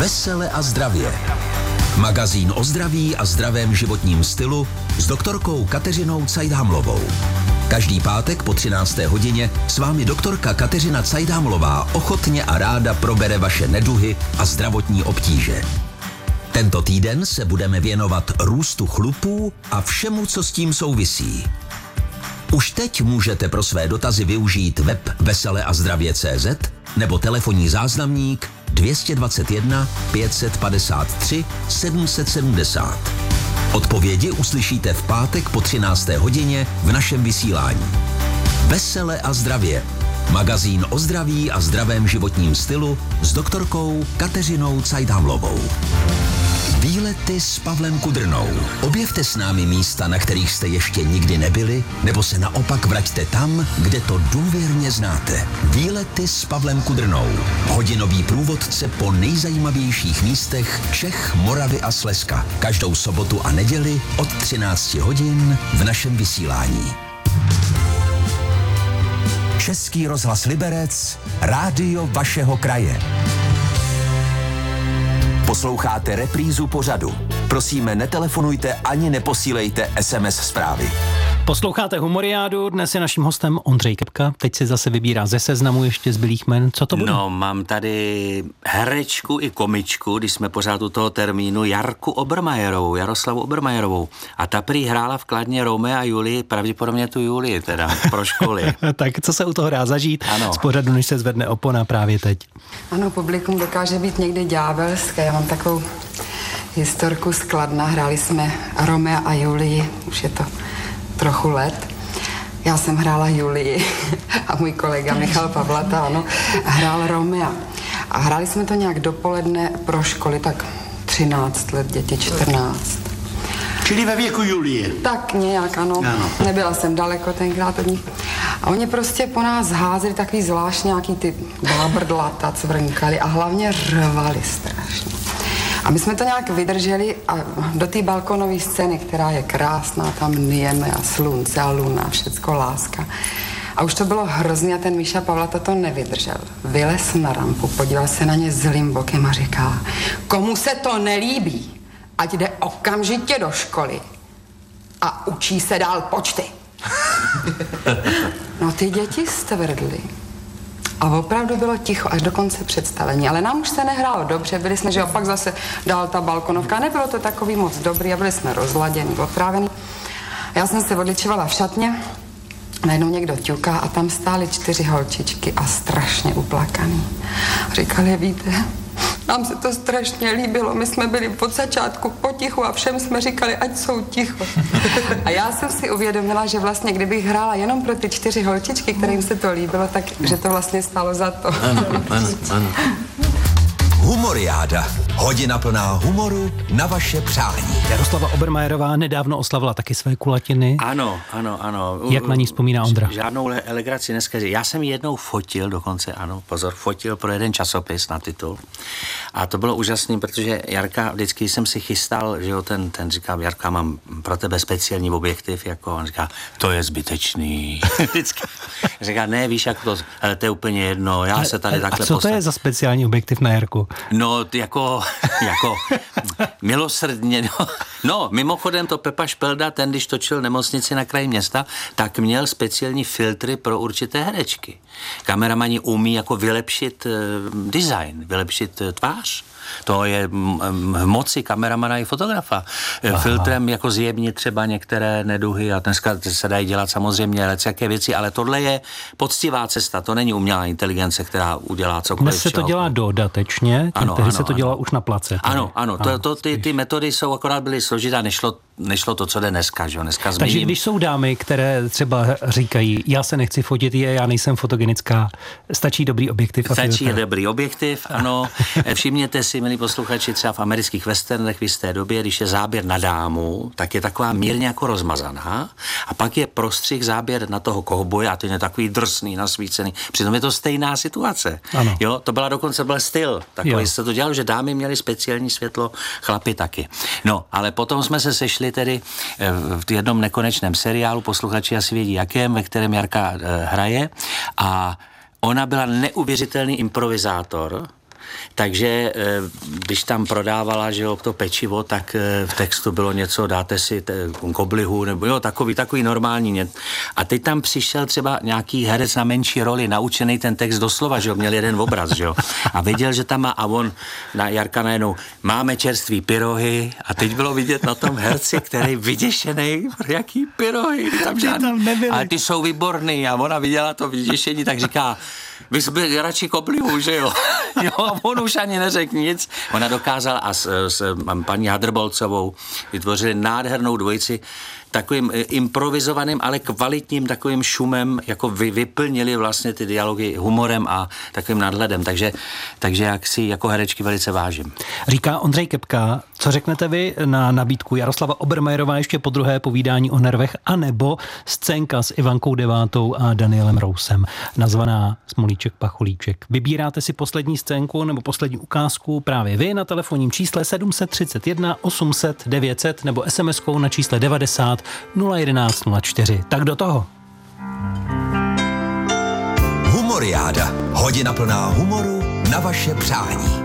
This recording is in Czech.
Vesele a zdravě. Magazín o zdraví a zdravém životním stylu s doktorkou Kateřinou Cajdámlovou. Každý pátek po 13. hodině s vámi doktorka Kateřina Cajdámlová ochotně a ráda probere vaše neduhy a zdravotní obtíže. Tento týden se budeme věnovat růstu chlupů a všemu, co s tím souvisí. Už teď můžete pro své dotazy využít web veseleazdravě.cz nebo telefonní záznamník 221 553 770. Odpovědi uslyšíte v pátek po 13. hodině v našem vysílání. Vesele a zdravě. Magazín o zdraví a zdravém životním stylu s doktorkou Kateřinou Cajdámlovou. Výlety s Pavlem Kudrnou. Objevte s námi místa, na kterých jste ještě nikdy nebyli, nebo se naopak vraťte tam, kde to důvěrně znáte. Výlety s Pavlem Kudrnou. Hodinový průvodce po nejzajímavějších místech Čech, Moravy a Slezska. Každou sobotu a neděli od 13 hodin v našem vysílání. Český rozhlas Liberec, rádio vašeho kraje. Posloucháte reprízu pořadu. Prosíme, netelefonujte ani neposílejte SMS zprávy. Posloucháte Humoriádu, dnes je naším hostem Ondřej Kepka. Teď si zase vybírá ze seznamu ještě zbylých jmen. Co to bude? No, mám tady herečku i komičku, když jsme pořád u toho termínu, Jaroslavu Obermajerovou. A ta prý hrála v Kladně Romea a Julii, pravděpodobně tu Julii teda, pro školy. Tak co se u toho dá zažít? Ano. Z pořadu, než se zvedne opona právě teď. Ano, publikum dokáže být někdy ďábelské. Já mám takovou historku z Kladna. Hráli jsme Romea a Julii, už je to trochu let. Já jsem hrála Julii a můj kolega Michal Pavlata, ano, hrál Romea. A hráli jsme to nějak dopoledne pro školy, tak 13 let, děti 14. Čili ve věku Julie. Tak nějak, ano. Nebyla jsem daleko tenkrát od nich. A oni prostě po nás házeli takový zvlášť nějaký ty bábrdlata, cvrnkali a hlavně řvali strašně. A my jsme to nějak vydrželi a do té balkonové scény, která je krásná, tam nieme a slunce a luna, všecko láska. A už to bylo hrozný a ten Míša Pavlata to nevydržel. Vylez na rampu, podíval se na ně zlým bokem a říká, komu se to nelíbí, ať jde okamžitě do školy a učí se dál počty. No ty děti stvrdly. A opravdu bylo ticho až do konce představení, ale nám už se nehrálo dobře, byli jsme, že opak zase dál ta balkonovka, nebylo to takový moc dobrý a byli jsme rozladěni, otráveni. Já jsem se odličovala v šatně, najednou někdo ťuká a tam stály 4 holčičky a strašně uplakaný. Říkali, víte, nám se to strašně líbilo, my jsme byli od začátku potichu a všem jsme říkali, ať jsou ticho. A já jsem si uvědomila, že vlastně kdybych hrála jenom pro ty 4 holčičky, kterým se to líbilo, tak že to vlastně stálo za to. Ano. Humoriáda. Hodina plná humoru na vaše přání. Jaroslava Obermajerová nedávno oslavila taky své kulatiny. Ano. Jak na ní vzpomíná Ondra? Žádnou elegraci neskazí. Já jsem ji jednou fotil dokonce, fotil pro jeden časopis na titul. A to bylo úžasný, protože Jarka, vždycky jsem si chystal, že jo, ten říká, Jarka, mám pro tebe speciální objektiv, jako on říká, to je zbytečný. Vždycky říká, ne, víš, jak to je úplně jedno, já se tady takhle postavím. A co to je za speciální objektiv na Jarku? No, jako milosrdně, no, mimochodem to Pepa Špelda, ten, když točil Nemocnici na kraji města, tak měl speciální filtry pro určité herečky. Kameramani umí jako vylepšit design, vylepšit tvář. To je v moci kameramana i fotografa. Filtrem jako zjemnit třeba některé neduhy a dneska se dají dělat samozřejmě jaké věci, ale tohle je poctivá cesta, to není umělá inteligence, která udělá cokoliv. Dnes se to dělá dodatečně, tehdy se to dělá už na place. Ano, ty metody jsou akorát byly složité, nešlo to, co jde dneska, že jo, dneska Takže když jsou dámy, které třeba říkají, já se nechci fotit, já nejsem fotogenická, stačí dobrý objektiv. Stačí dobrý objektiv, ano. Všimněte si, milí posluchači, třeba v amerických westernech v jisté době, když je záběr na dámu, tak je taková mírně jako rozmazaná a pak je prostřih záběr na toho kovboje a ten je takový drsný, nasvícený. Přitom je to stejná situace. Ano. Jo, to byl styl. Takový se to dělalo, že dámy měly speciální světlo, chlapi taky. No, ale potom jsme se sešli tedy v jednom nekonečném seriálu, posluchači asi vědí jakém, ve kterém Jarka hraje a ona byla neuvěřitelný improvizátor takže když tam prodávala, že jo, to pečivo, tak v textu bylo něco, dáte si koblihu, nebo jo, takový normální. A teď tam přišel třeba nějaký herec na menší roli, naučený ten text doslova, že jo, měl jeden obraz, že jo, a věděl, že tam má, a on na Jarka najednou, máme čerství pyrohy, a teď bylo vidět na tom herci, který vyděšený, jaký pyrohy, tam žádný, ale ty jsou výborný, a ona viděla to vyděšení, tak říká, vy jste radši koblihu, že jo? Jo, a on už ani neřekl nic. Ona dokázala a s paní Hadrbolcovou vytvořili nádhernou dvojici, takovým improvizovaným, ale kvalitním takovým šumem, jako vyplnili vlastně ty dialogy humorem a takovým nadhledem, takže jak si jako herečky velice vážím. Říká Ondřej Kepka. Co řeknete vy na nabídku Jaroslava Obermajerová ještě po druhé povídání o nervech, anebo scénka s Ivankou Devátou a Danielem Rousem, nazvaná Smolíček Pacholíček? Vybíráte si poslední scénku nebo poslední ukázku právě vy na telefonním čísle 731 800 900 nebo SMS-kou na čísle 90 011 04. Tak do toho. Humoriáda. Hodina plná humoru na vaše přání.